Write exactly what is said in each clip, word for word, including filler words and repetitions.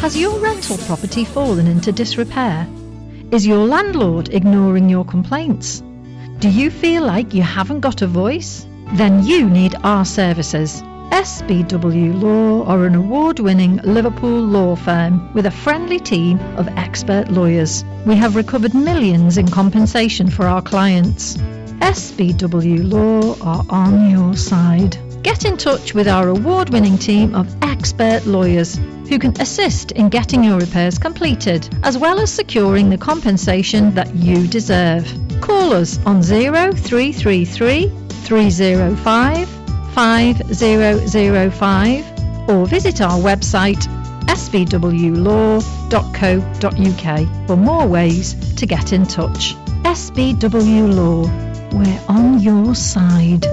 Has your rental property fallen into disrepair? Is your landlord ignoring your complaints? Do you feel like you haven't got a voice? Then you need our services. S B W Law are an award-winning Liverpool law firm with a friendly team of expert lawyers. We have recovered millions in compensation for our clients. S B W Law are on your side. Get in touch with our award-winning team of expert lawyers who can assist in getting your repairs completed, as well as securing the compensation that you deserve. Call us on zero three three three, three zero five, five zero zero five or visit our website s b w law dot co dot u k for more ways to get in touch. S B W Law, we're on your side.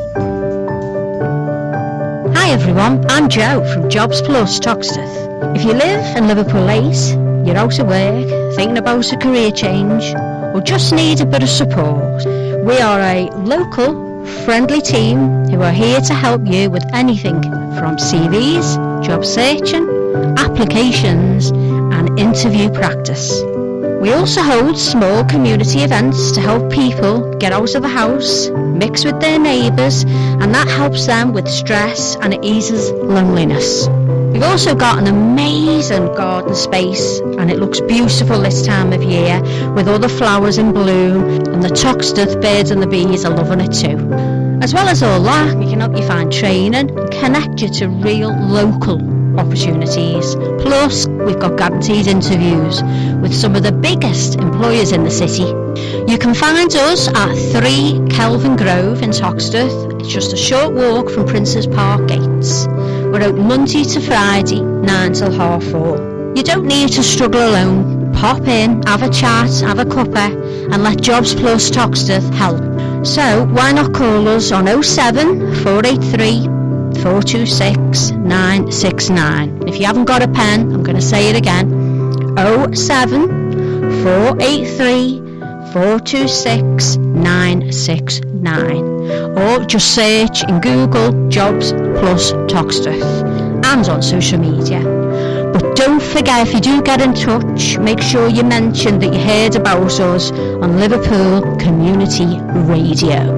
Hi everyone, I'm Jo from Jobs Plus Toxteth. If you live in Liverpool eight, you're out of work, thinking about a career change, or just need a bit of support, we are a local, friendly team who are here to help you with anything from C Vs, job searching, applications and interview practice. We also hold small community events to help people get out of the house, mix with their neighbours, and that helps them with stress and it eases loneliness. We've also got an amazing garden space and it looks beautiful this time of year with all the flowers in bloom, and the Toxteth birds and the bees are loving it too. As well as all that, we can help you find training and connect you to real local opportunities. Plus, we've got guaranteed interviews with some of the biggest employers in the city. You can find us at three Kelvin Grove in Toxteth. It's just a short walk from Princes Park gates. We're open Monday to Friday, nine till half four. You don't need to struggle alone. Pop in, have a chat, have a cuppa, and let Jobs Plus Toxteth help. So why not call us on oh seven, four eight three, four two six, nine six nine. If you haven't got a pen, I'm going to say it again. oh seven, four eight three, four two six, nine six nine. Or just search in Google Jobs Plus Toxteth and on social media. But don't forget, if you do get in touch, make sure you mention that you heard about us on Liverpool Community Radio.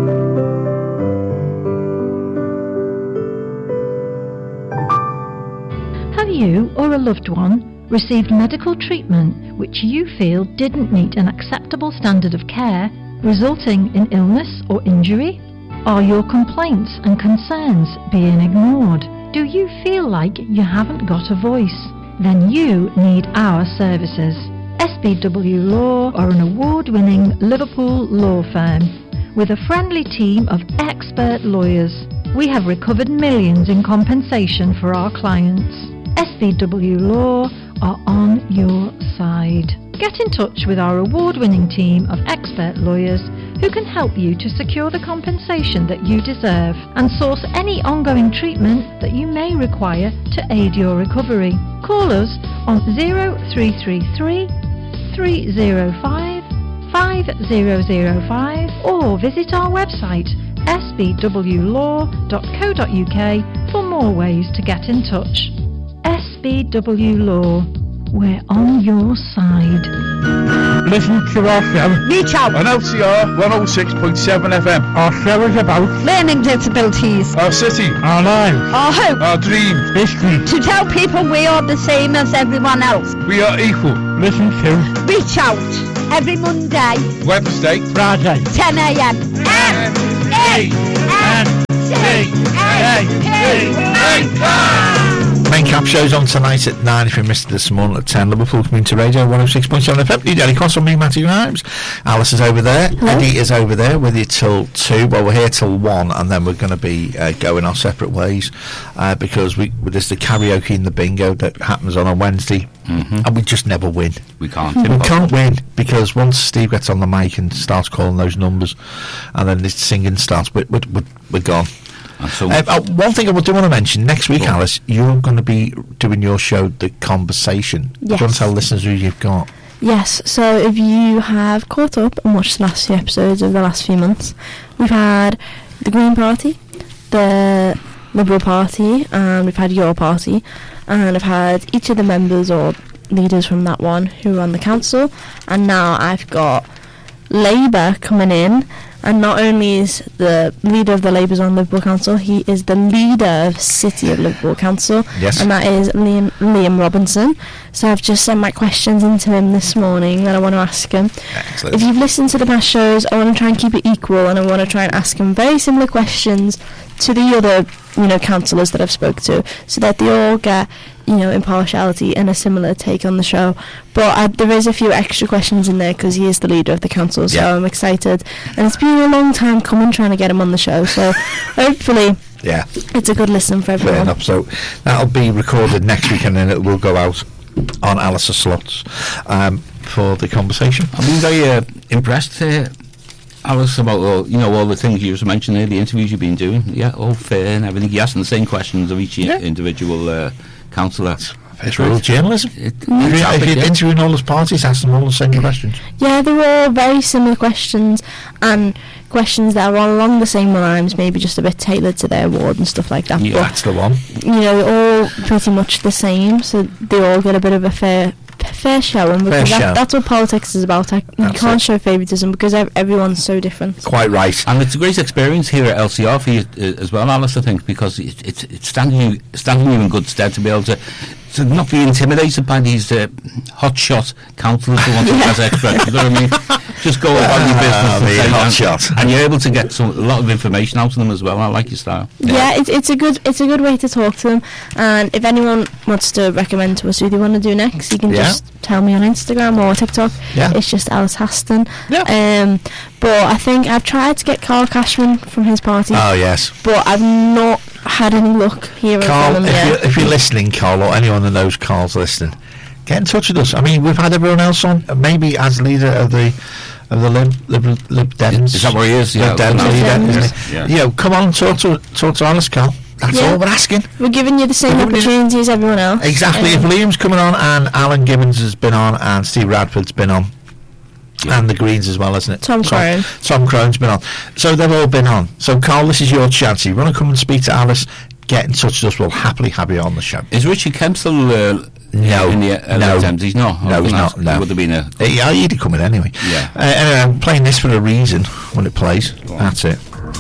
Have you or a loved one received medical treatment which you feel didn't meet an acceptable standard of care, resulting in illness or injury? Are your complaints and concerns being ignored? Do you feel like you haven't got a voice? Then you need our services. S B W Law are an award-winning Liverpool law firm with a friendly team of expert lawyers. We have recovered millions in compensation for our clients. S B W Law are on your side. Get in touch with our award-winning team of expert lawyers who can help you to secure the compensation that you deserve and source any ongoing treatment that you may require to aid your recovery. Call us on zero three three three, three zero five, five zero zero five or visit our website s b w law dot co dot u k for more ways to get in touch. S B W Law, we're on your side. Listen to our show. Reach out On L C R one oh six point seven F M. Our show is about learning disabilities, Our city, our lives, our hope, our dreams, history. To tell people we are the same as everyone else. we are equal. Listen to Reach Out every Monday, Wednesday, Friday, ten a m. N E N C A P. Main cap shows on tonight at nine. If you missed it this morning at ten, Liverpool Community Radio one oh six point seven F M. Eddie Cross on me, Matthew Grimes. Alice is over there. Hello. Eddie is over there with you till two. Well, we're here till one, and then we're going to be uh, going our separate ways uh, because we there's the karaoke and the bingo that happens on a Wednesday, Mm-hmm. and we just never win. We can't. We can't win because once Steve gets on the mic and starts calling those numbers, and then the singing starts, we're, we're, we're, we're gone. And so Uh, uh, one thing I do want to mention, next week, Alice, you're going to be doing your show, The Conversation. Do you want Yes. to tell listeners who you've got? Yes, so if you have caught up and watched the last few episodes of the last few months, we've had the Green Party, the Liberal Party, and we've had your party. and I've had each of the members or leaders from that one who are on the council, and now I've got Labour coming in, and not only is the leader of the Labour's on Liverpool Council, he is the leader of City of Liverpool Council, Yes. and that is Liam, Liam Robinson. So I've just sent my questions into him this morning that I want to ask him. Excellent. If you've listened to the past shows, I want to try and keep it equal, and I want to try and ask him very similar questions to the other, you know, councillors that I've spoke to, so that they all get, you know, impartiality and a similar take on the show. But I, there is a few extra questions in there because he is the leader of the council, so Yeah. I'm excited. And it's been a long time coming trying to get him on the show, so hopefully Yeah, it's a good listen for fair everyone. enough. So that'll be recorded next week, and then it will go out on Alistair Slots um, for the conversation. I've been very uh, impressed, uh, Alice, about all, you know, all the things you just mentioned there, the interviews you've been doing. Yeah, all fair and everything. You're asking the same questions of each Yeah. individual uh, councillor. It's real journalism. It, If you're, exactly, if you're yeah. interviewing all those parties, ask them all the same questions. Yeah, they're all very similar questions, and questions that are along the same lines, maybe just a bit tailored to their ward and stuff like that. Yeah. But That's the one. you know, they're all pretty much the same, so they all get a bit of a fair fair showing, because Fair that, show. that's what politics is about. I, you That's can't it. show favouritism because ev- everyone's so different. Quite right. And it's a great experience here at L C R for you uh, as well, Alice, I think, because it, it's it's standing you standing you in good stead to be able to to not be intimidated by these uh, hotshot councillors who want to as experts. You know what I mean? Just go about your business Ah, and, the say- hotshot. and, and you're able to get some, a lot of information out of them as well. I like your style. Yeah, it's it's a good it's a good way to talk to them. And if anyone wants to recommend to us who they want to do next, you can Yeah. just tell me on Instagram or TikTok. Yeah. It's just Alice Haston. Yeah. Um, but I think I've tried to get Carl Cashman from his party, Oh, yes. but I've not had any luck hearing Carl, from him if yet. you're, if you're listening, Carl, or anyone that knows Carl's listening, get in touch with us. I mean, we've had everyone else on, uh, maybe as leader of the of the Lib, Lib, Lib Dems. Is that what he is? Yeah, Lib Dems Lib leader, Dems. isn't he? Yeah. You know, come on and talk to, talk to Alice, Carl. That's Yeah. all we're asking. We're giving you the same We're giving you- opportunity as everyone else. Exactly. Um, If Liam's coming on, and Alan Gibbons has been on, and Steve Radford's been on, Yeah. and the Greens as well, isn't it? Tom Crone. Tom Crone's been on. So they've all been on. So, Carl, this is your chance. If you want to come and speak to Alice, get in touch with us. We'll happily have you on the show. Is Richard Kemp still uh, No, in the uh, no. Thames? He's not. I No, was he's gonna not, ask, no. It would have been a. Yeah, he'd come in anyway. Yeah. Uh, anyway, I'm playing this for a reason when it plays. That's it.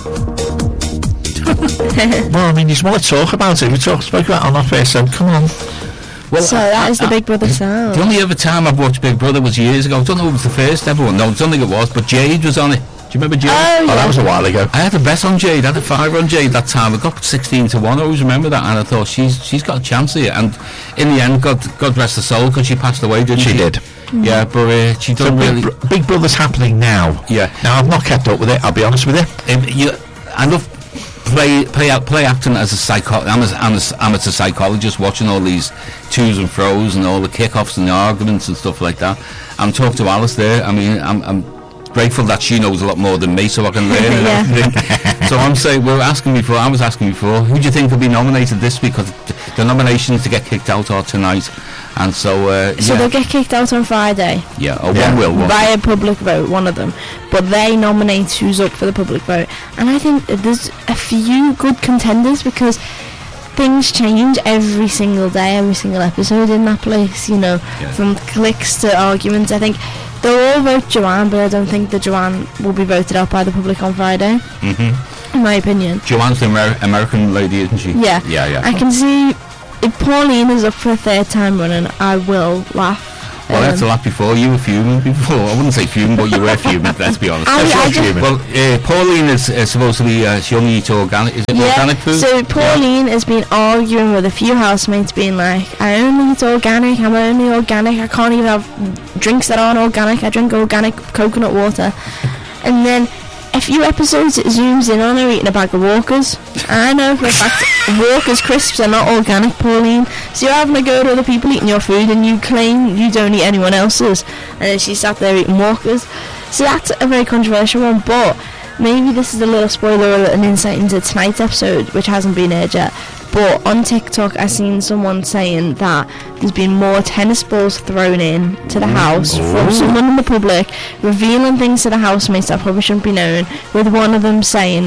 Well, I mean, you just want to talk about it. We talked spoke about it on off air, so come on. Well, So I- that is the I- Big Brother sound. The only other time I've watched Big Brother was years ago. I don't know if it was the first ever one. No, I don't think it was, but Jade was on it. Do you remember Jade? Oh, Oh, yeah. that was a while ago. I had a bet on Jade. I had a five on Jade that time. I got sixteen to one. I always remember that, and I thought she's she's got a chance here. And in the end, God God rest her soul, because she passed away, didn't she? She did. Yeah, but uh, she So done Big, really. Bro- Big Brother's happening now. Yeah. Now, I've not kept up with it, I'll be honest with you. Um, you, I love play play out play acting as a psycho. I'm an amateur psychologist, watching all these twos and fro's and all the kick-offs and the arguments and stuff like that. I'm talking to Alice there. I mean, I'm. I'm grateful that she knows a lot more than me, so I can learn and Yeah. everything. So I'm saying, we we're asking before, I was asking before, who do you think will be nominated this week? Because the nominations to get kicked out are tonight, and so uh, So yeah, they'll get kicked out on Friday yeah, or Yeah. one will. One. by a public vote, one of them. But they nominate who's up for the public vote. And I think that there's a few good contenders, because things change every single day, every single episode in that place, you know, Yeah. from clicks to arguments. I think they'll all vote Joanne, but I don't think that Joanne will be voted out by the public on Friday, Mm-hmm. in my opinion. Joanne's the Amer- American lady, isn't she? Yeah. yeah, yeah. I can see if Pauline is up for a third time running, I will laugh. Well, I had Um, to laugh before. You were fuming before. I wouldn't say fuming, but you were fuming, let's be honest. I- That's I your just- fuming. Well, uh, Pauline is uh, supposed to be, uh, she only eats organic, is it Yeah, organic food? so Pauline has been arguing with a few housemates, being like, I only eat organic, I'm only organic, I can't even have drinks that aren't organic, I drink organic coconut water. And then a few episodes it zooms in on her eating a bag of Walkers. I know for a fact Walkers crisps are not organic, Pauline. So you're having a go at other people eating your food, and you claim you don't eat anyone else's. And then she sat there eating Walkers. So that's a very controversial one, but maybe this is a little spoiler alert, an insight into tonight's episode, which hasn't been aired yet. But on TikTok, I seen someone saying that there's been more tennis balls thrown in to the house from someone in the public, revealing things to the housemates that probably shouldn't be known, with one of them saying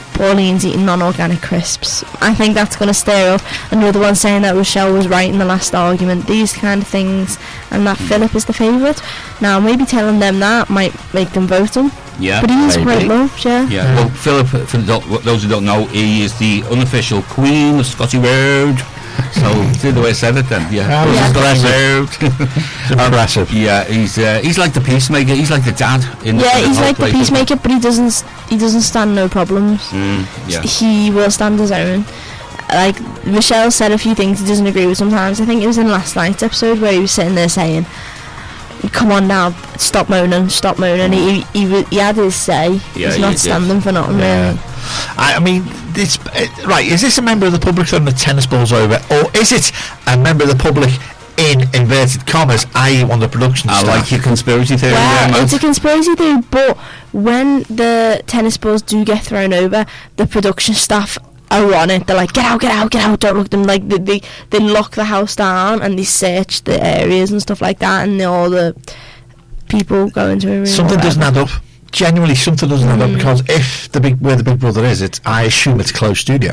Pauline's eating non-organic crisps. I think that's going to stir up another one saying that Rochelle was right in the last argument. These kind of things, and that Philip is the favourite. Now, maybe telling them that might make them vote him. Yeah, but he is maybe. great loved, yeah. Yeah, well, Philip, for the- those who don't know, he is the unofficial Queen of Scotty Road. So, see the way I said it then? Yeah, That was yeah. It's impressive. Yeah, he's uh, he's like the peacemaker. He's like the dad in Yeah, in he's whole like the place. peacemaker, but he doesn't he doesn't stand no problems. Mm, yeah. He will stand his own. Like, Michelle said a few things he doesn't agree with sometimes. I think it was in last night's episode where he was sitting there saying, come on now, stop moaning, stop moaning. He he, he, he had his say. Yeah, he's he not did. standing for nothing, Yeah. really. I, I mean, this uh, right. Is this a member of the public throwing the tennis balls over, or is it a member of the public in inverted commas, that is, one of the production I staff? like your conspiracy theory. Well, there, it's a mate. conspiracy theory, but when the tennis balls do get thrown over, the production staff are on it. They're like, get out, get out, get out, don't look them. Like, they, they, they lock the house down and they search the areas and stuff like that, and all the people go into a room. Something or doesn't whatever. add up. Genuinely, something doesn't add up, because if the big where the Big Brother is, it's I assume it's a closed studio.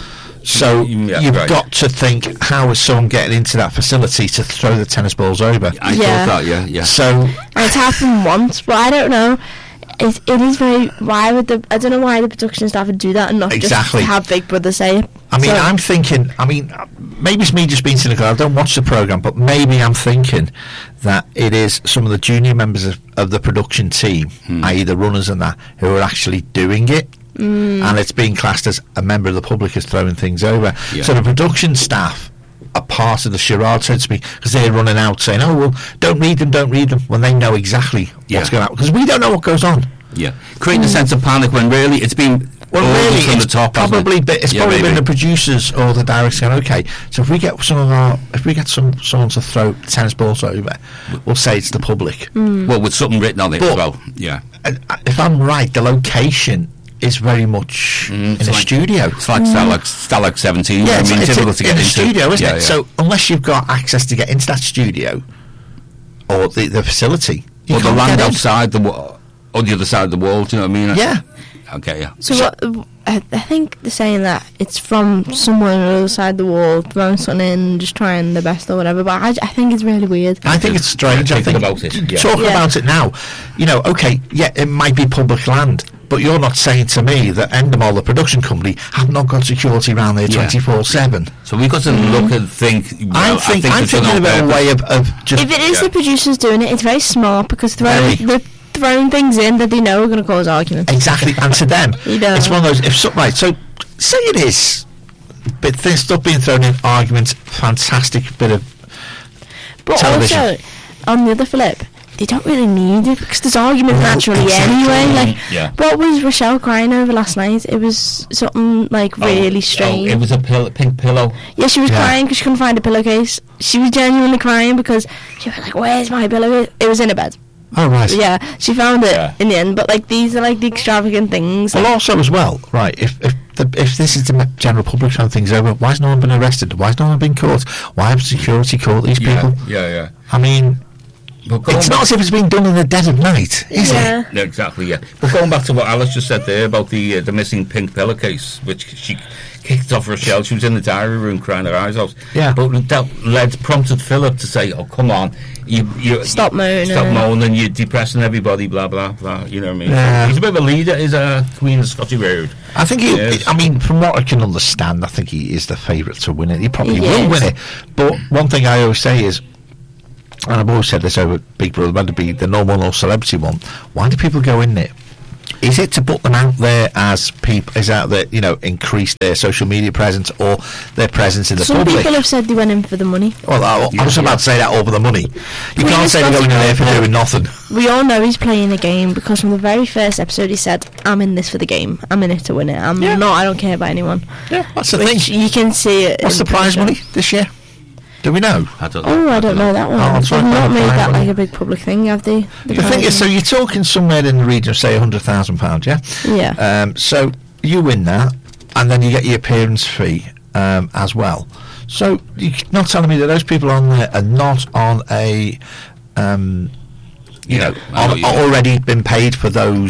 So Yeah, you've right. got to think, how is someone getting into that facility to throw the tennis balls over? I Yeah. thought that, yeah, yeah. So And it's happened once, but I don't know. It, it is very. Why would the? I don't know why the production staff would do that and not Exactly. just have Big Brother say it. I mean, So- I'm thinking. I mean, uh, maybe it's me just being cynical. I don't watch the program, but maybe I'm thinking that it is some of the junior members of, of the production team, Hmm. that is, the runners and that, who are actually doing it, and it's being classed as a member of the public is throwing things over. Yeah. So the production staff are part of the charade, so to speak, because they're running out saying, "Oh well, don't read them, don't read them," when they know exactly Yeah. what's going on, because we don't know what goes on. Yeah, creating a sense of panic when really it's been Well, ordered really, from it's the top. hasn't probably it? be, it's Yeah, probably been maybe. the producers or the directors going, okay, so if we get some of our, if we get some someone to throw tennis balls over, we'll say it's the public. well with something written on it But- as well. Yeah, And, uh, if I'm right, the location is very much Mm, in it's a like- studio. it's like Stalag, Stalag seventeen. Yeah, I it's, mean, it's difficult a, to get in a into. studio, isn't Yeah, it? yeah. So unless you've got access to get into that studio or the, the facility, you or the can't land get in. outside the wa- on the other side of the wall. Do you know what I mean? Yeah. Okay. Yeah. So, what, I, I think they're saying that it's from somewhere on the other side of the wall, throwing something in, just trying the best or whatever. But I, I think it's really weird. I think it's strange. I Thinking think about it, yeah. talking Yeah. about it now, you know, okay, yeah, it might be public land, but you're not saying to me that Endemol, the production company, have not got security around there Yeah. twenty-four seven. So we've got to look and think. Well, I I think, think I'm it's done thinking on of it a purpose. way of, of just. If it is Yeah. the producers doing it, it's very smart because throwing Very. they're throwing things in that they know are going to cause arguments. Exactly, and to them, You know. it's one of those. If so, right, so say it is, but things stuff being thrown in, arguments, fantastic bit of. But television. also, on the other flip, they don't really need it because there's argument naturally exactly. anyway. Like, Yeah. what was Rochelle crying over last night? It was something like really Oh, strange. Oh, it was a pill- pink pillow. Yeah, she was Yeah. crying because she couldn't find a pillowcase. She was genuinely crying because she was like, "Where's my pillowcase?" It was in her bed. Oh right. Yeah, she found it Yeah. in the end. But like, these are like the extravagant things. Well, also as well, right? If if the, if this is the me- general public throwing things over, why has no one been arrested? Why has no one been caught? Why have security caught these people? Yeah, yeah. I mean, But going it's back- not as if it's been done in the dead of night, is yeah. it? Yeah, exactly, yeah. But going back to what Alice just said there about the uh, the missing pink pillowcase, which she kicked off Rochelle, she was in the diary room crying her eyes out. Yeah. But that led, prompted Philip to say, oh, come on, you, you Stop moaning. Stop moaning, you're depressing everybody, blah, blah, blah, you know what I mean? Yeah. He's a bit of a leader, he's a Queen of Scotty Road. I think he. Yes. I mean, from what I can understand, I think he is the favourite to win it. He probably He will is. win it. But one thing I always say is, and I've always said this over Big Brother, whether it be the normal or celebrity one, why do people go in there? Is it to put them out there as people, is out there, you know, increase their social media presence or their presence in the Some public? people have said they went in for the money. Well, I, I was Yeah. about to say that over the money. You Queen can't of say they're going in there for Scotland. doing nothing. We all know he's playing a game because from the very first episode he said, "I'm in this for the game. I'm in it to win it. I'm Yeah. not. I don't care about anyone." Yeah, that's the Which thing. you can see it. What's in the prize show. money this year? Do we know? I don't know. Oh, I don't know that one. Oh, I'll try They've and not find made the that prize like money. a big public thing, have they? The The thing prize is, so you're talking somewhere in the region of, say, one hundred thousand pounds, yeah? Yeah. Um, so you win that, and then you get your appearance fee um, as well. So you're not telling me that those people on there are not on a, um, you Yeah, know, I know on, what you mean. already been paid for those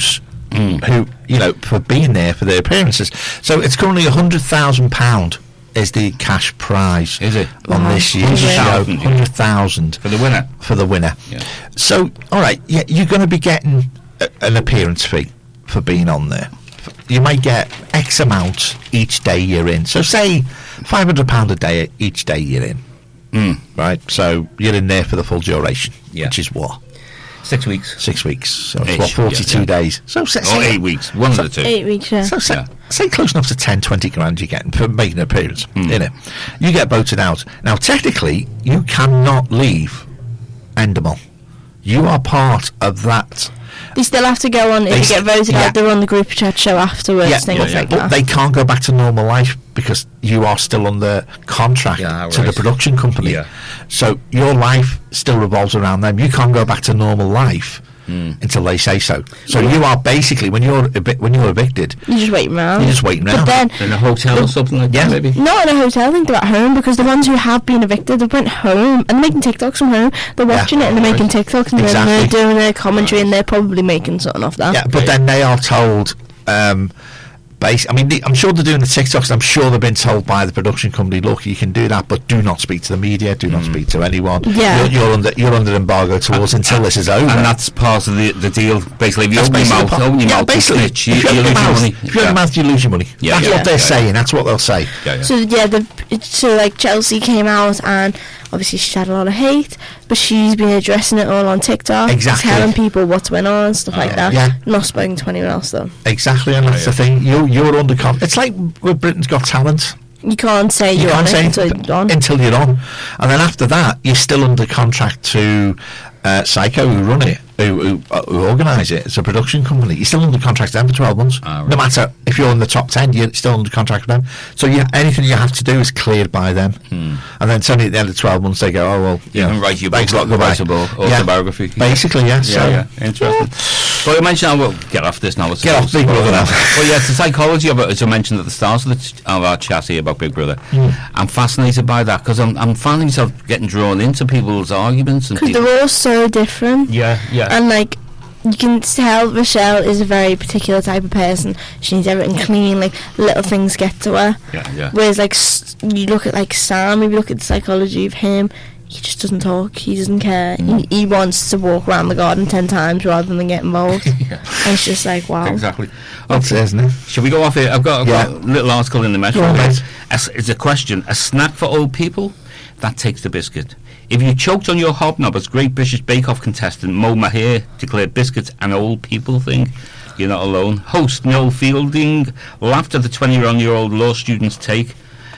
Mm. who, you know, for being there for their appearances. So it's currently a hundred thousand pound is the cash prize. Is it? On Wow. this year's show? one hundred thousand, yeah. Hundred thousand For the winner. for the winner. Yeah. So, all right, yeah, you're going to be getting a, an appearance fee for being on there. You might get X amount each day you're in. So, say five hundred pound a day each day you're in. Mm. Right, so you're in there for the full duration, Yeah. which is what Six weeks. six weeks. So it's Ish, what forty-two yeah, yeah. days. So say, Or say- eight weeks. One of the two. Eight weeks, yeah. So say, Yeah. say close enough to ten, twenty grand you're getting for making an appearance. Mm. You know, you get voted out. Now, technically, you cannot leave Endemol. You are part of that. They still have to go on, if They they get s- voted yeah. out, they're on the group chat show afterwards, Yeah, things yeah, yeah. like But that. they can't go back to normal life because you are still under contract Yeah, to the right. production company. Yeah. So your life still revolves around them. You can't go back to normal life Mm. until they say so. So you are basically, when you're evi- when you're evicted, You just wait around. you're just waiting But around. then, In a hotel or something like Yeah. that, maybe. not in a hotel, I think they're at home, because the ones who have been evicted, they went home and they're making TikToks from home. They're Yeah. watching it and they're making TikToks and then Exactly. they're doing their commentary and they're probably making something off that. Yeah, but then they are told. Um, base, I mean, the, I'm sure they're doing the TikToks. I'm sure they've been told by the production company, look, you can do that, but do not speak to the media. Do not speak to anyone. Yeah. You're, you're under you're under embargo to us until this is over. And that's part of the, the deal. Basically, if you That's open your basically mouth, part- open your yeah, mouth, and basically, snitch, you, if you you lose open your your mouth, money. if you open your mouth, you lose your money. Yeah, That's yeah, what they're yeah, saying. That's what they'll say. Yeah, yeah. So yeah, the so like Chelsea came out and obviously she had a lot of hate, but she's been addressing it all on TikTok, Exactly. telling people what's went on and stuff like that. Yeah. Not spoken to anyone else though. Exactly, and that's the thing. You you're under con- It's like with Britain's Got Talent. You can't say You you're can't on say it until you're on. until you're on, and then after that, you're still under contract to uh, Psycho, who run it, who who, uh, who organise it. It's a production company. You're still under contract to them for twelve months. Ah, right. No matter if you're in the top ten, you're still under contract with them. So you, anything you have to do is cleared by them, and then suddenly at the end of twelve months, they go, "Oh well, you You know, can write your thanks a book, lot, goodbye." write a book, Yeah. autobiography. Basically, yeah. So Yeah, yeah, interesting. Well, you mentioned, I will get off this now. I Get off suppose. Big Brother now. Well, yeah, it's the psychology of it, as I mentioned at the start of, the ch- of our chat here about Big Brother. Hmm. I'm fascinated by that because I'm, I'm finding myself getting drawn into people's arguments. and Because people- they're all so different. Yeah, yeah. And like, you can tell Rochelle is a very particular type of person. She needs everything clean, like little things get to her. yeah, yeah. Whereas like s- you look at like Sam, if you look at the psychology of him, he just doesn't talk. He doesn't care. Mm. He, he wants to walk around the garden ten times rather than get involved. Yeah. And it's just like wow. Exactly. that's Okay. it, isn't it? Shall we go off here? I've got, I've Yeah. got a little article in the Metro. Go on, mate. As- It's a question. A snack for old people? That takes the biscuit. If you choked on your hobnob as Great British Bake Off contestant Mo Mahir declared biscuits an old people thing, you're not alone. Host Noel Fielding laughed at the twenty-one-year-old law student's take.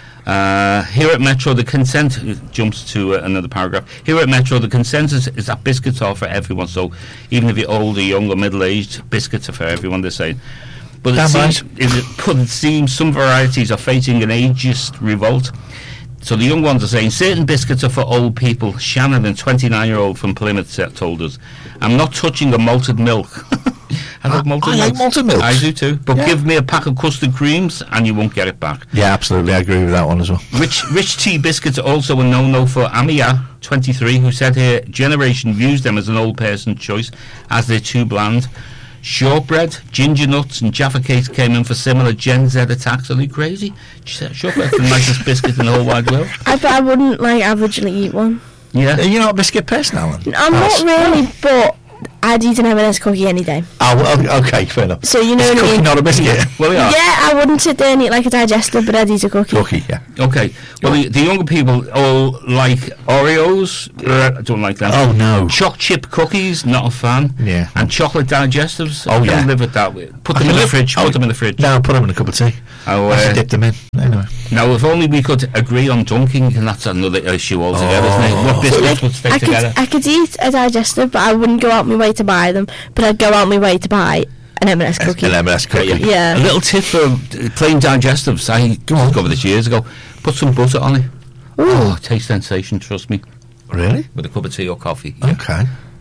Uh, here at Metro, the consent it jumps to uh, another paragraph. Here at Metro, the consensus is that biscuits are for everyone. So even if you're old or young or middle-aged, biscuits are for everyone. They're saying. But it, Damn seems, it, but it seems some varieties are facing an ageist revolt. So the young ones are saying certain biscuits are for old people. Shannon, a twenty-nine-year-old from Plymouth, said- told us, "I'm not touching a malted milk." I love malted I milk. like malted milk. I do too. But Yeah. give me a pack of custard creams and you won't get it back. Yeah, absolutely. I agree with that one as well. Rich Rich Tea biscuits are also a no-no for Amia, twenty-three, who said her generation views them as an old person choice as they're too bland. Shortbread, ginger nuts and Jaffa cakes came in for similar Gen Z attacks. Are they crazy? She said shortbread's the nicest biscuit in the whole wide world. I bet I wouldn't like averagely eat one. Yeah. Are you not a biscuit person, Alan? I'm Alice? not really, but I'd eat an M and S cookie any day. Oh, well, okay, fair enough. So you know It's what I cookie, mean? not a biscuit. Well, yeah. Yeah, I wouldn't sit there and eat like a digestive, but I'd eat a cookie. Cookie, yeah. Okay. Well, the, the younger people all like Oreos. Uh, I don't like them. Oh, no. Choc chip cookies, not a fan. Yeah. And chocolate digestives. Oh, I yeah. can't live with that. Put I them can in the live- fridge. oh, Put them in the fridge. No, put them in a cup of tea. Oh, I should uh, dip them in. Anyway. Now, if only we could agree on dunking, and that's another issue altogether, isn't it? What Oh. biscuits would stick I could, together? I could eat a digestive, but I wouldn't go out my way to buy them. But I'd go out my way to buy an M and S cookie. An M and S cookie. Yeah, Yeah. A little tip for uh, plain digestives. I discovered this years ago. Put some butter on it. Oh, taste sensation, trust me. Really? With a cup of tea or coffee. Yeah. Okay.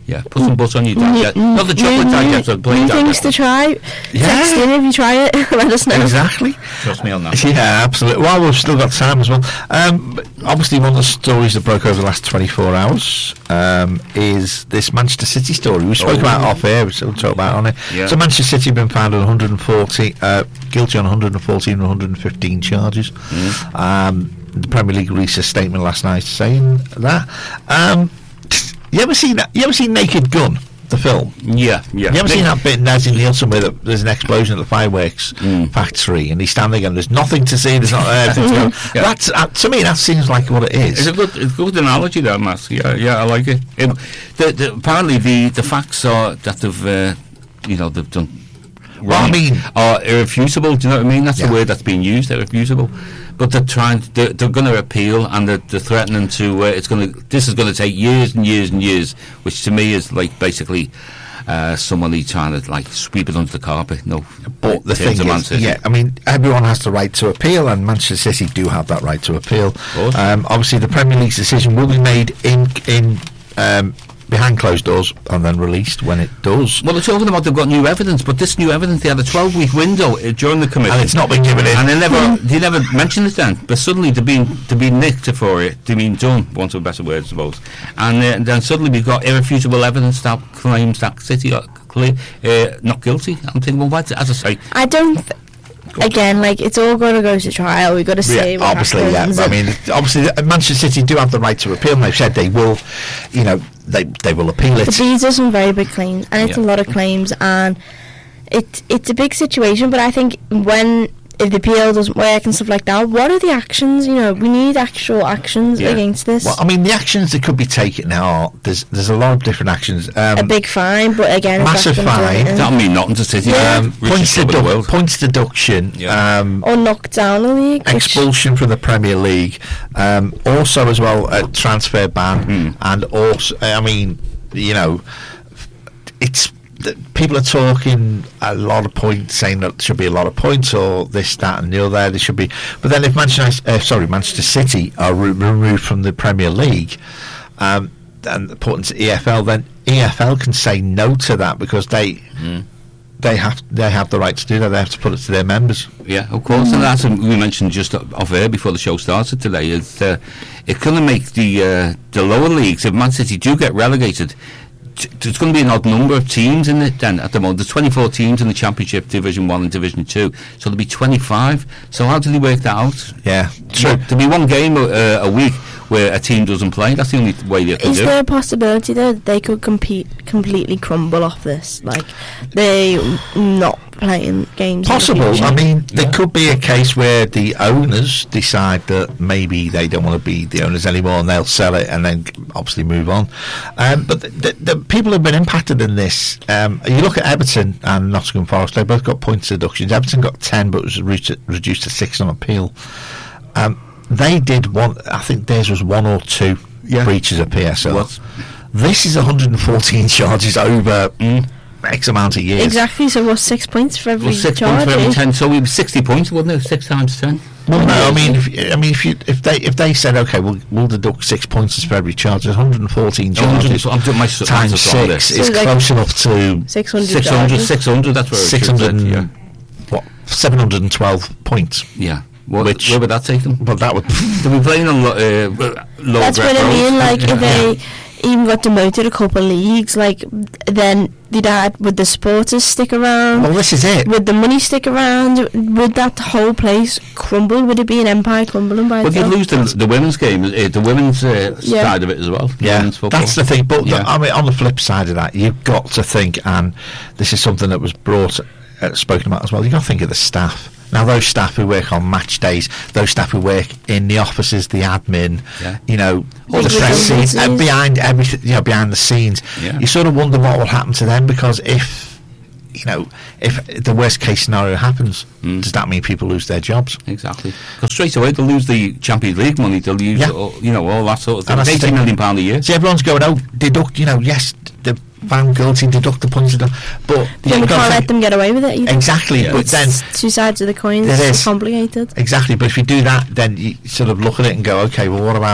Yeah, put some butter on your New- digest. Not the chocolate new- digester, the new plain things digester. to try. Yeah. Text in if you try it. Let us know. Exactly. Trust me on that. Yeah, absolutely. Well, we've still got time as well. Um, but obviously, one of the stories that broke over the last twenty-four hours um, is this Manchester City story. We spoke Oh. about it off air. We still talk about it on it. Yeah. So Manchester City have been found on one hundred forty, uh, guilty on one hundred fourteen and one hundred fifteen charges. Mm. Um, the Premier League released a statement last night saying that. Um, you ever seen that? You ever seen Naked Gun? The film. Yeah, yeah. You ever Nick- seen that bit in Leslie Nielsen where the, there's an explosion at the fireworks Mm. factory and he's standing and there's nothing to see, there's not everything to go. Yeah. That's uh, to me that seems like what it It's is. a good, it's a good analogy, that, Matt. Yeah, yeah, I like it. it the, the, apparently, the, the facts are that they've, uh, you know, they've done. Well, I wrong, mean- are irrefutable. Do you know what I mean? That's Yeah. the word that's being used. Irrefutable. But they're trying. They're, they're going to appeal, and they're, they're threatening to. Uh, it's going to. This is going to take years and years and years, which to me is like basically. Uh, somebody trying to like sweep it under the carpet. No, But the in terms thing of Man is, City. yeah, I mean, everyone has the right to appeal, and Manchester City do have that right to appeal. course. Um, obviously, the Premier League's decision will be made in in um, behind closed doors and then released when it does. Well, they're talking about they've got new evidence, but this new evidence, they had a twelve-week window uh, during the commission, And it's not been given in. and they never, they never mentioned it then. But suddenly they've been, they've been nicked for it, they've been done, want of a better word, I suppose. And uh, then suddenly we've got irrefutable evidence that claims that City are clear, uh, not guilty. I'm thinking, well, why? As I say, I don't. Th- again, like it's all going to go to trial. We've got to see Yeah, what obviously, happens. yeah. I mean, obviously, uh, Manchester City do have the right to appeal, and they've said they will. You know, they they will appeal it. But these are some very big claims, and it's Yeah. a lot of claims, and it it's a big situation. But I think when if the appeal doesn't work and stuff like that, what are the actions? You know, we need actual actions Yeah. against this. Well, I mean, the actions that could be taken now are there's there's a lot of different actions. Um, a big fine, but again, if massive that's gonna do fine. anything- that'll mean nothing to City. Yeah. um, Richest points, club in the dedu- world. points deduction, Yeah. um, or knock down the league. which- expulsion from the Premier League, um, also as well a transfer ban, Hmm. and also, I mean, you know, it's th- people are talking a lot of points, saying that there should be a lot of points or this, that, and the other. There should be, but then if Manchester, uh, sorry, Manchester City are re- removed from the Premier League. Um, and put into E F L, then E F L can say no to that because they Hmm. they have they have the right to do that. They have to put it to their members. Yeah, of course, and that's we mentioned just off air before the show started today. Is uh, it's going to make the uh, the lower leagues, if Man City do get relegated, t- there's going to be an odd number of teams in it. Then at the moment, there's twenty-four teams in the Championship, Division One and Division Two, so there'll be twenty-five. So how do they work that out? Yeah, So there'll be one game uh, a week where a team doesn't play. That's the only way they can Is do there it. a possibility that they could compete completely crumble off this? Like they not playing games. in the Possible. future? I mean, there Yeah. could be a case where the owners decide that maybe they don't want to be the owners anymore, and they'll sell it and then obviously move on. Um, but the, the, the people have been impacted in this. Um, you look at Everton and Nottingham Forest; they both got points deductions. Everton got ten, but was reduced, reduced to six on appeal. Um, they did one. I think theirs was one or two Yeah. breaches of P S L. What? This is one hundred fourteen charges over X amount of years. Exactly. So what's six points for every Well, six charge? points for every eh? ten, so we'd be sixty points, wouldn't it? Six times ten. Well, no, I mean, if, I mean, if you if they if they said, okay, we'll we'll deduct six points for every charge, there's one hundred fourteen charges I'm doing my s- times maths on this. six is So, like, close enough to Six hundred. six hundred, six hundred, that's where it six should hundred sit, yeah. and what seven hundred and twelve points. Yeah. What, Which- where would that take them? But that would They'll be playing on lo- uh, low That's what I mean. Like if they even got demoted a couple of leagues, like then did that would the supporters stick around? well, this is it. Would the money stick around? Would that whole place crumble? Would it be an empire crumbling by But you'd itself? lose the, the women's game, uh, the women's uh, Yeah. side of it as well. Yeah, women's football. that's the thing. But the, Yeah. I mean, on the flip side of that, you've got to think, and this is something that was brought, uh, spoken about as well. You've got to think of the staff. Now, those staff who work on match days, those staff who work in the offices, the admin, Yeah. you know, Big the press scenes, and redundancies. behind everything, you know, behind the scenes, Yeah. you sort of wonder what will happen to them, because if, you know, if the worst case scenario happens, Mm. does that mean people lose their jobs? Exactly. Because straight away they'll lose the Champions League money. They'll lose, Yeah. all, you know, all that sort of thing. And that's the eighteen thing. million pound a year. See, everyone's going, oh, deduct, you know, yes, they're found guilty, deduct the points, but Then we you've got to can't let think- them get away with it either. exactly, Yeah. but then It's two sides of the coin. It It's is. complicated. exactly, but if you do that, then you sort of look at it and go, okay, well, what about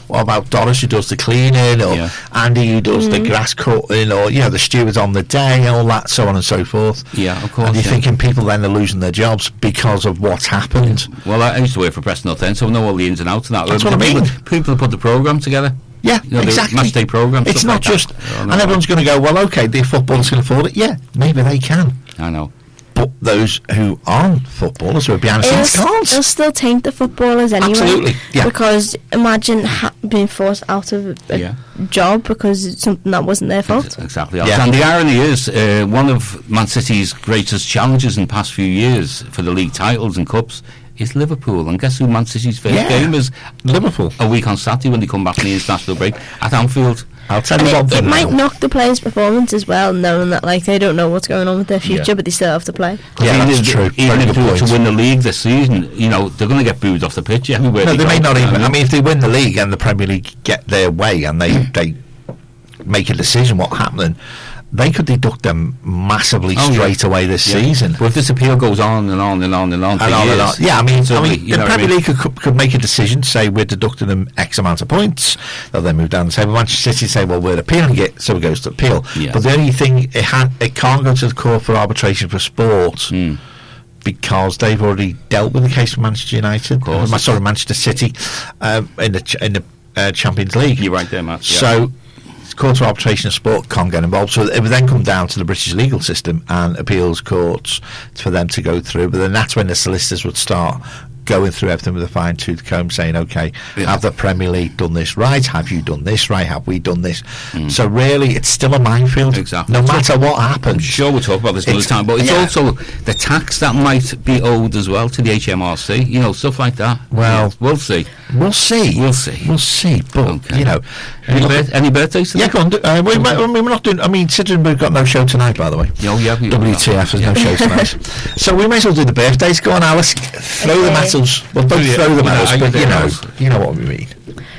what about Doris who does the cleaning, or Yeah. Andy who does the grass cutting, or you know the stewards on the day, all that, so on and so forth. Yeah, of course, And you're yeah. thinking people then are losing their jobs because of what's happened. Well, I I used to work for Preston North End, so I know all the ins and outs of that. That's The what I people, mean. People put the programme together. Yeah, You know, the exactly. match day programme. It's stuff not like that. just, I and know. everyone's going to go, well, okay, the footballers can afford it. Yeah, maybe they can. I know. But those who aren't footballers, who are behind the It'll, scenes, can't. it'll still taint the footballers anyway. Absolutely, yeah. Because imagine ha- being forced out of a Yeah. job because it's something that wasn't their fault. Exactly. Yeah. And the irony is, uh, one of Man City's greatest challenges in the past few years for the league titles and cups is Liverpool. And guess who Man City's first Yeah. game is? Liverpool. A week on Saturday when they come back from the international break at Anfield. I'll tell And you one it, it thing might now. knock the players' performance as well, knowing that like they don't know what's going on with their future, Yeah. but they still have to play. Yeah, even that's if, true. Even Very if good they were to point. win the league this season, you know, they're going to get booed off the pitch everywhere. No, they may go. not You know even. what I mean, if they win the league and the Premier League get their way and they they make a decision what happening, they could deduct them massively Oh, yeah. straight away this Yeah. season. But if this appeal goes on and on and on and on for And on years, and on. Yeah, I mean, I suddenly, mean you the know what I Premier mean? League could, could make a decision, say we're deducting them X amount of points. They'll then move down and say, well, Manchester City say, well, we're appealing it, so it goes to appeal. Yeah. But the only thing, it, ha- it can't go to the court for arbitration for sport Hmm. because they've already dealt with the case of Manchester United, course. uh, sorry, Manchester City, um, in the ch- in the uh, Champions League. You're right there, Matt. Yeah. So, Court of Arbitration of Sport can't get involved. So it would then come down to the British legal system and appeals courts for them to go through. But then that's when the solicitors would start going through everything with a fine-tooth comb, saying, okay, Yeah. have the Premier League done this right? Have you done this right? Have we done this? Mm. So really, it's still a minefield. Exactly. No matter what I'm happens. sure we'll talk about this another It's- time, but it's yeah. also the tax that might be owed as well to the H M R C, you know, stuff like that. Well- we'll see. We'll see. We'll see. We'll see. But, Okay. you know... Any, look- birth- any birthdays today? yeah, go on. Do, uh, we, might- I mean, we're not doing... I mean, considering we've got no show tonight, by the way. Oh, yeah. we- W T F, there's no show tonight. So we may as well do the birthdays. Go on, Alice. Throw them at us. Well, don't Yeah, throw them yeah, at us, I but do you know, those. you know what we mean.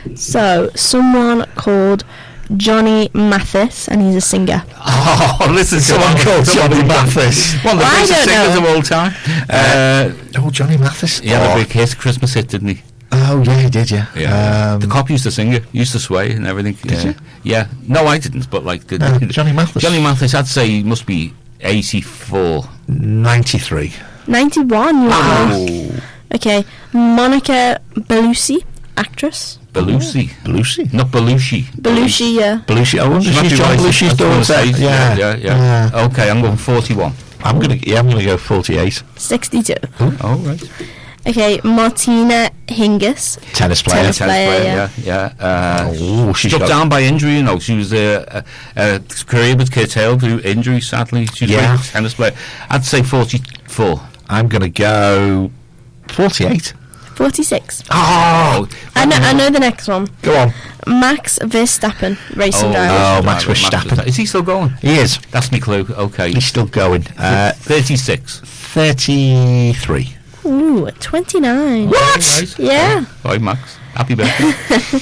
So, someone called Johnny Mathis, and he's a singer. Oh, listen to Someone one- called someone Johnny who- Mathis. One of the I greatest don't singers know. of all time. Uh, Oh, Johnny Mathis. he had oh. a big hit, Christmas hit, didn't he? Oh, yeah, he did, yeah. Um, the cop used to sing it, used to sway and everything. Did yeah. you? Yeah. No, I didn't, but like... The, No, Johnny Mathis. Johnny Mathis, I'd say he must be eighty-four. ninety-three. ninety-one, you were close. Oh, Okay, Monica Bellucci, actress. Belushi. Belushi. Not Belushi. Bellucci, yeah. Belushi. I wonder She if might she's be John right. Belushi's I was gonna daughter. say, Yeah, yeah, yeah, yeah. Okay, I'm going forty-one. I'm gonna. Yeah, I'm gonna go forty-eight. sixty-two. Oh, right. Okay, Martina Hingis. Tennis player. Tennis player, yeah, yeah. Uh, Oh, she's struck got- down by injury, you know. She was uh, a, a career was curtailed through injury, sadly. She's Yeah. a great tennis player. I'd say forty-four. I'm gonna go forty-eight. forty-six. Oh, I know, I know the next one. go on. Max Verstappen, racing driver. Oh, Max Verstappen. Is he still going? He is. That's me clue. Okay. He's still going. Uh, thirty-six. thirty-three. Ooh, twenty-nine. What? Yeah. Bye, Max. Happy birthday.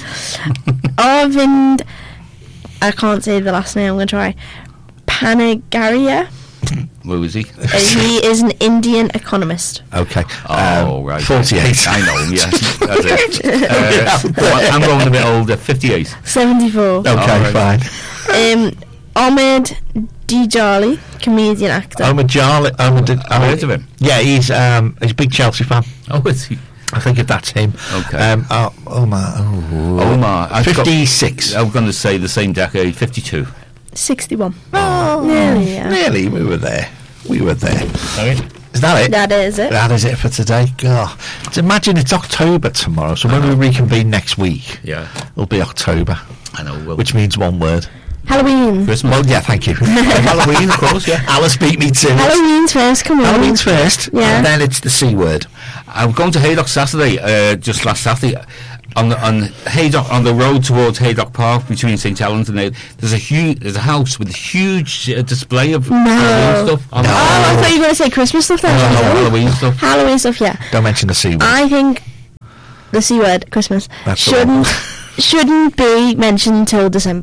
Arvind, I can't say the last name, I'm going to try. Panagaria. Where was he? Uh, he is an Indian economist. Okay. Oh, um, right. forty-eight. I know him, yeah. That's it. Uh, well, I'm going a bit older, fifty-eight. seventy-four. Okay, All right. fine. Um, Ahmed Dijali, comedian actor. Omar Jarley. Omar did, I've heard of him. Yeah, he's um, he's a big Chelsea fan. Oh, is he? I think if that's him. Okay. Um, oh, Omar. Oh, Omar. I've got- fifty-six. I'm going to say the same decade, fifty-two. sixty-one. Oh, Nearly, yeah. Nearly, we were there. We were there. Is that it? That is it. That is it for today. God, so imagine it's October tomorrow. So when we reconvene next week, Yeah. it'll be October, I know. Well, which means one word. Halloween. Christmas. Well, yeah, thank you. Halloween, of course, yeah. Alice beat me to it. Halloween's first, come on. Halloween's first, Yeah. and then it's the C word. I'm going to Haydock Saturday, uh, just last Saturday. On the, on Haydock, on the road towards Haydock Park between Saint Helens and there, there's a huge, there's a house with a huge uh, display of Halloween stuff. On Oh, I thought you were going to say Christmas stuff then. the, oh, Halloween stuff. Halloween stuff, yeah. Don't mention the C word. I think the C word, Christmas, That's the shouldn't shouldn't be mentioned until December.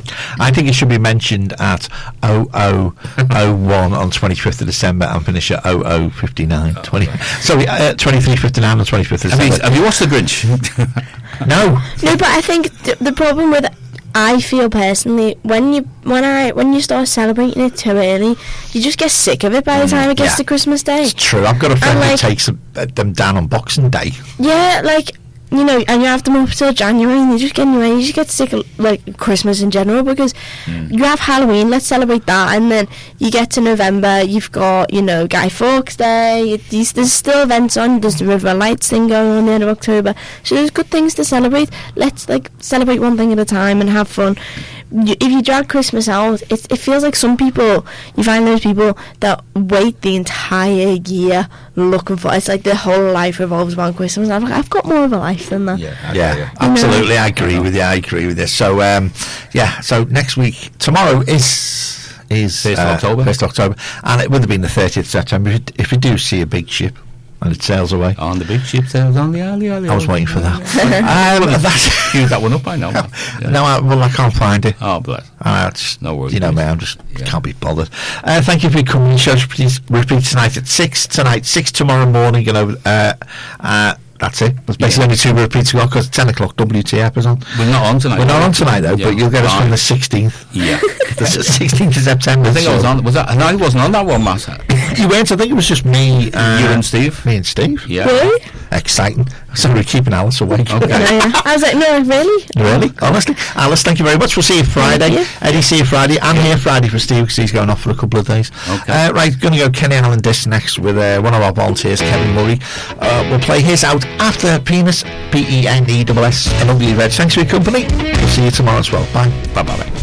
I think it should be mentioned at oh oh oh one on twenty-fifth of December and finish at oh oh fifty-nine. Oh, twenty, right. Sorry, uh, twenty-three fifty-nine on twenty-fifth of Have you, December. have you watched The Grinch? No. No, but I think th- the problem with I feel personally when you when I when you start celebrating it too early, you just get sick of it by the time it gets yeah. to Christmas Day. It's true. I've got a friend And, who like- takes them, uh, them down on Boxing Day. Yeah, like, you know, and you have them up till January, and you just get anyway. You just get sick of like Christmas in general because you have Halloween. Let's celebrate that, and then you get to November. You've got, you know, Guy Fawkes Day. it- These, there's still events on. There's the River Lights thing going on the end of October. So there's good things to celebrate. Let's like celebrate one thing at a time and have fun. You, if you drag Christmas out, it, it feels like some people, you find those people that wait the entire year looking for, it's like their whole life revolves around Christmas. I've, I've got more of a life than that. Yeah, I Yeah, get you. absolutely. I agree with you. I agree with you. So, um, yeah. So next week, tomorrow is is First of uh, October. First of October, and it would have been the thirtieth of September if you, if you do see a big ship and it sails away. On the big ship sails on the alley, alley. I was waiting for that. um, that's Use that one up by now, man. Yeah. No, I, well, I can't find it. Oh, bless. Uh, just, No worries, You know mate. me, I'm just Yeah. can't be bothered. Uh, thank you for coming. The show's repeat, repeat tonight at six tonight, six tomorrow morning. You know, uh, uh, that's it. There's basically Yeah. only two repeats to go because ten o'clock W T F is on. We're not on tonight. We're not on tonight though, Yeah. but you'll get us from Right. the sixteenth. Yeah. The sixteenth of September. I think I was so- on. Was that? No, I wasn't on that one, Matt. You weren't. I think it was just me. Uh, You and Steve. Me and Steve. Yeah. Really? Exciting. So we're keeping Alice awake. Okay. No, yeah. I was like, no, really? Really? Honestly? Alice, thank you very much. We'll see you Friday. Thank you. Eddie, see you Friday. I'm here Friday for Steve because he's going off for a couple of days. Okay. Uh, right, going to go Kenny Allen Diss next with uh, one of our volunteers, Kevin Murray. Uh, we'll play his out after Penis, P E N E S S, an ugly red. Thanks for your company. We'll see you tomorrow as well. Bye. Bye bye.